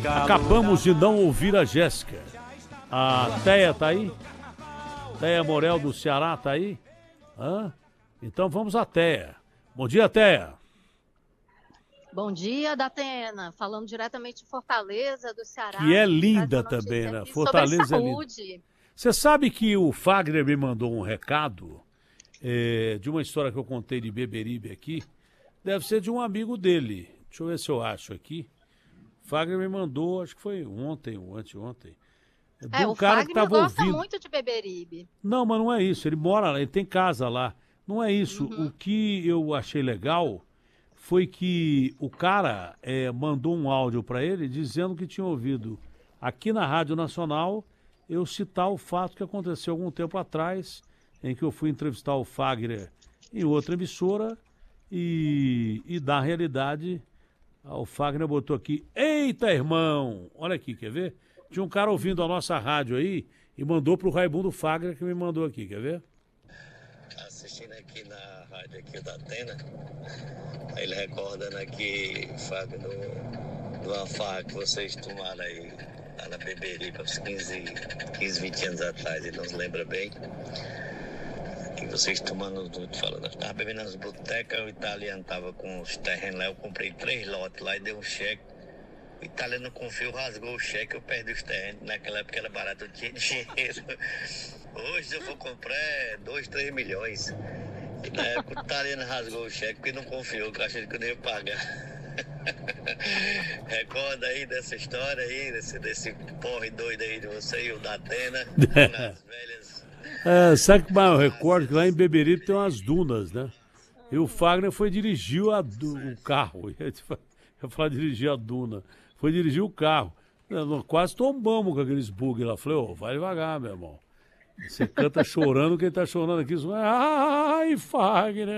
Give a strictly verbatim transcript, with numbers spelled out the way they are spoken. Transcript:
Acabamos de não ouvir a Jéssica. A Teia tá aí? Teia Morel do Ceará tá aí? Hã? Então vamos à Teia. Bom dia, Teia. Bom dia, Datena. Falando diretamente de Fortaleza, do Ceará. Que é linda também, né? Fortaleza é linda. Você sabe que o Fagner me mandou um recado é, de uma história que eu contei de Beberibe aqui. Deve ser de um amigo dele. Deixa eu ver se eu acho aqui. Fagner me mandou, acho que foi ontem ou anteontem. É, um o cara Fagner que tava gosta ouvindo. muito de Beberibe. Não, mas não é isso. Ele mora lá, ele tem casa lá. Não é isso. Uhum. O que eu achei legal foi que o cara é, mandou um áudio para ele dizendo que tinha ouvido aqui na Rádio Nacional eu citar o fato que aconteceu algum tempo atrás, em que eu fui entrevistar o Fagner em outra emissora e, e da realidade, o Fagner botou aqui, eita irmão, olha aqui, quer ver? Tinha um cara ouvindo a nossa rádio aí e mandou pro Raimundo Fagner que me mandou aqui, quer ver? Assistindo aqui na rádio aqui da Atena, ele recordando aqui, Fábio, do, do afá que vocês tomaram aí lá na Beberibe, uns quinze, quinze, vinte anos atrás, ele não se lembra bem. Que vocês tomando, falando, eu tava bebendo nas botecas, o italiano tava com os terrenos lá, eu comprei três lotes lá e dei um cheque. O italiano confiou, rasgou o cheque, eu perdi os terrenos. Naquela época era barato, eu tinha dinheiro. Hoje, se eu for comprar, é dois, três milhões. E na época o italiano rasgou o cheque porque não confiou, que eu achei que eu não ia pagar. Recorda aí dessa história aí, desse, desse porre doido aí de você e o da Atena, nas velhas... É, sabe que mais eu recordo que lá em Beberibe tem umas dunas, né? E o Fagner foi dirigir a, o carro. Eu ia falar dirigir a duna. Foi dirigir o carro. Nós quase tombamos com aqueles bugs lá. Falei, ô, oh, vai devagar, meu irmão. Você canta chorando, quem tá chorando aqui... Ai, Fagner...